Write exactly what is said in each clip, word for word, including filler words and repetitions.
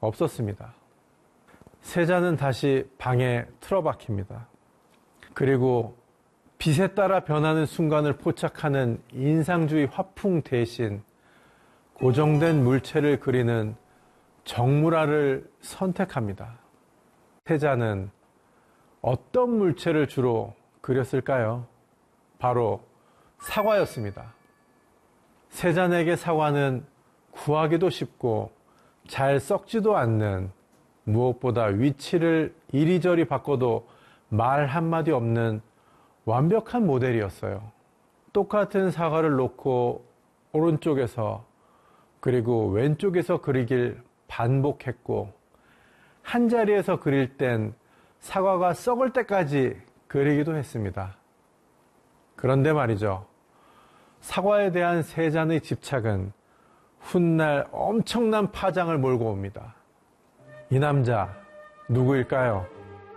없었습니다. 세자는 다시 방에 틀어박힙니다. 그리고 빛에 따라 변하는 순간을 포착하는 인상주의 화풍 대신 고정된 물체를 그리는 정물화를 선택합니다. 세자는 어떤 물체를 주로 그렸을까요? 바로 사과였습니다. 세잔에게 사과는 구하기도 쉽고 잘 썩지도 않는, 무엇보다 위치를 이리저리 바꿔도 말 한마디 없는 완벽한 모델이었어요. 똑같은 사과를 놓고 오른쪽에서 그리고 왼쪽에서 그리길 반복했고, 한 자리에서 그릴 땐 사과가 썩을 때까지 그리기도 했습니다. 그런데 말이죠. 사과에 대한 세잔의 집착은 훗날 엄청난 파장을 몰고 옵니다. 이 남자 누구일까요?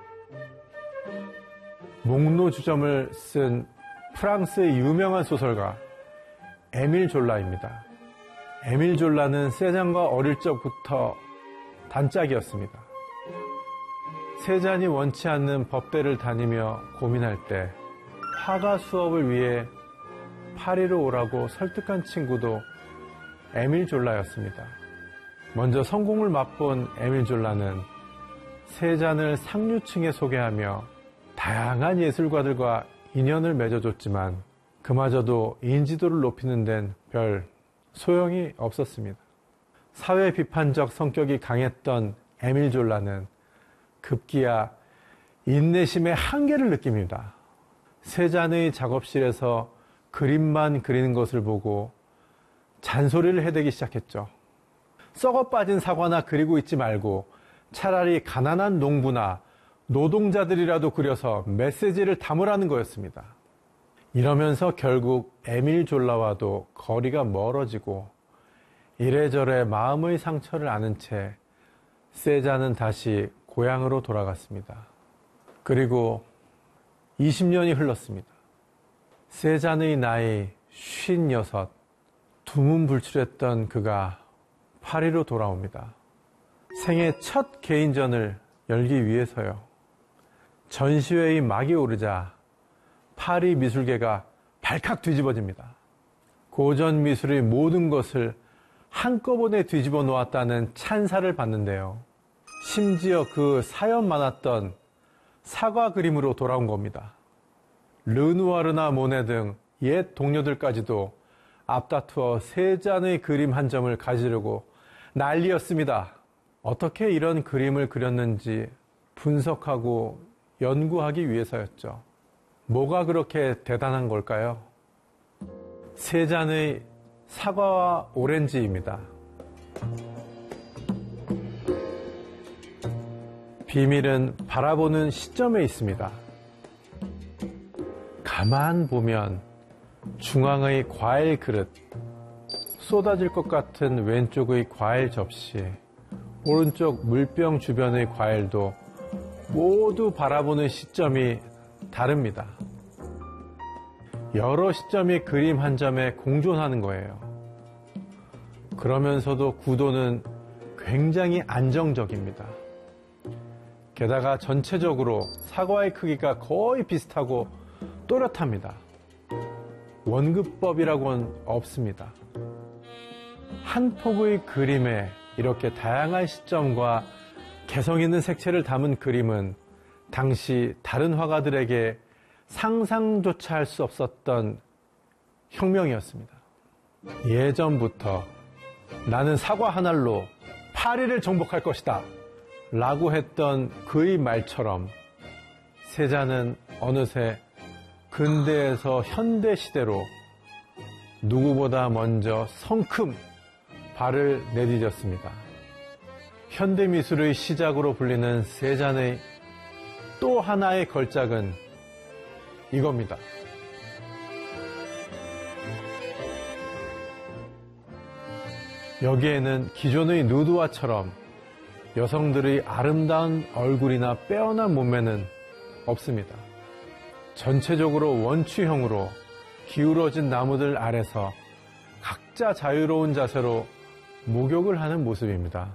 목노주점을 쓴 프랑스의 유명한 소설가 에밀 졸라입니다. 에밀 졸라는 세잔과 어릴 적부터 단짝이었습니다. 세잔이 원치 않는 법대를 다니며 고민할 때 화가 수업을 위해 파리로 오라고 설득한 친구도 에밀 졸라였습니다. 먼저 성공을 맛본 에밀 졸라는 세잔을 상류층에 소개하며 다양한 예술가들과 인연을 맺어줬지만 그마저도 인지도를 높이는 데는 별 소용이 없었습니다. 사회 비판적 성격이 강했던 에밀 졸라는 급기야 인내심의 한계를 느낍니다. 세잔의 작업실에서 그림만 그리는 것을 보고 잔소리를 해대기 시작했죠. 썩어 빠진 사과나 그리고 있지 말고 차라리 가난한 농부나 노동자들이라도 그려서 메시지를 담으라는 거였습니다. 이러면서 결국 에밀 졸라와도 거리가 멀어지고 이래저래 마음의 상처를 안은 채 세잔은 다시 고향으로 돌아갔습니다. 그리고 이십 년이 흘렀습니다. 세잔의 나이 쉰여섯, 두문불출했던 그가 파리로 돌아옵니다. 생애 첫 개인전을 열기 위해서요. 전시회의 막이 오르자 파리 미술계가 발칵 뒤집어집니다. 고전 미술의 모든 것을 한꺼번에 뒤집어 놓았다는 찬사를 받는데요. 심지어 그 사연 많았던 사과 그림으로 돌아온 겁니다. 르누아르나 모네 등 옛 동료들까지도 앞다투어 세잔의 그림 한 점을 가지려고 난리였습니다. 어떻게 이런 그림을 그렸는지 분석하고 연구하기 위해서였죠. 뭐가 그렇게 대단한 걸까요? 세잔의 사과와 오렌지입니다. 비밀은 바라보는 시점에 있습니다. 가만 보면 중앙의 과일 그릇, 쏟아질 것 같은 왼쪽의 과일 접시, 오른쪽 물병 주변의 과일도 모두 바라보는 시점이 다릅니다. 여러 시점이 그림 한 점에 공존하는 거예요. 그러면서도 구도는 굉장히 안정적입니다. 게다가 전체적으로 사과의 크기가 거의 비슷하고 또렷합니다. 원급법이라고는 없습니다. 한 폭의 그림에 이렇게 다양한 시점과 개성 있는 색채를 담은 그림은 당시 다른 화가들에게 상상조차 할 수 없었던 혁명이었습니다. 예전부터 나는 사과 한 알로 파리를 정복할 것이다 라고 했던 그의 말처럼 세잔은 어느새 근대에서 현대 시대로 누구보다 먼저 성큼 발을 내디뎠습니다. 현대미술의 시작으로 불리는 세잔의 또 하나의 걸작은 이겁니다. 여기에는 기존의 누드화처럼 여성들의 아름다운 얼굴이나 빼어난 몸매는 없습니다. 전체적으로 원추형으로 기울어진 나무들 아래서 각자 자유로운 자세로 목욕을 하는 모습입니다.